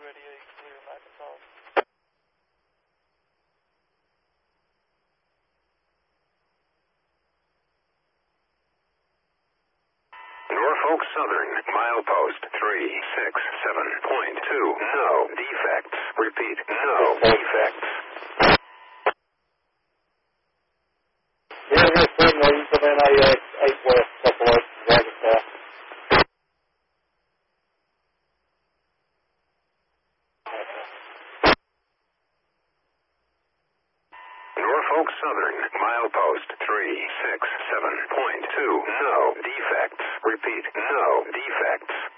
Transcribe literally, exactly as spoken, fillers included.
radio, you can hear Macintosh. Norfolk Southern, milepost three six seven point two. No defects. Repeat, no defects. Yeah, here's Signal. You come in A X eight West, couple of Dragon Pass. Norfolk Southern, milepost three six seven point two. No defects. Repeat, no defects.